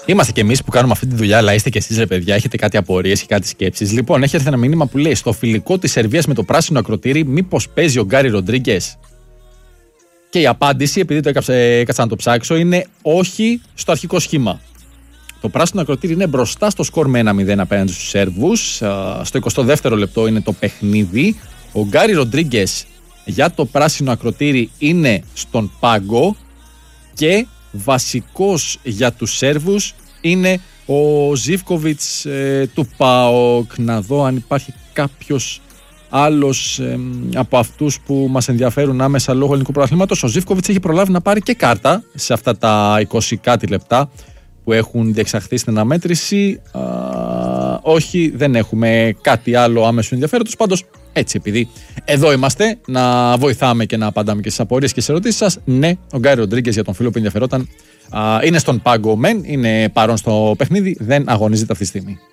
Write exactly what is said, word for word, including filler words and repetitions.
Είμαστε κι εμείς που κάνουμε αυτή τη δουλειά, αλλά είστε κι εσείς, ρε παιδιά. Έχετε κάτι απορίες ή κάτι σκέψεις? Λοιπόν, έχει έρθει ένα μήνυμα που λέει: στο φιλικό της Σερβίας με το πράσινο ακροτήρι, μήπως παίζει ο Γκάρι Ροντρίγκες? Και η απάντηση, επειδή το έκαψα, έκατσα να το ψάξω, είναι όχι στο αρχικό σχήμα. Το πράσινο ακροτήρι είναι μπροστά στο σκορ με ένα μηδέν απέναντι στους Σέρβους. Στο εικοστό δεύτερο λεπτό είναι το παιχνίδι. Ο Γκάρι Ροντρίγκες για το πράσινο ακροτήρι είναι στον πάγκο και βασικός για τους Σέρβους είναι ο Ζίβκοβιτς ε, του ΠΑΟΚ. Να δω αν υπάρχει κάποιος άλλος ε, από αυτούς που μας ενδιαφέρουν άμεσα λόγω ελληνικού πρωταθλήματος. Ο Ζίβκοβιτς έχει προλάβει να πάρει και κάρτα σε αυτά τα είκοσι κάτι λεπτά που έχουν διεξαχθεί στην αναμέτρηση. Α, όχι, δεν έχουμε κάτι άλλο άμεσο ενδιαφέροντος. Πάντως, έτσι, επειδή εδώ είμαστε να βοηθάμε και να απαντάμε και στις απορίες και στις ερωτήσεις σας, ναι, ο Γκάρι Ροντρίγκες, για τον φίλο που ενδιαφερόταν, α, είναι στον πάγκο μεν, είναι παρόν στο παιχνίδι, δεν αγωνίζεται αυτή τη στιγμή.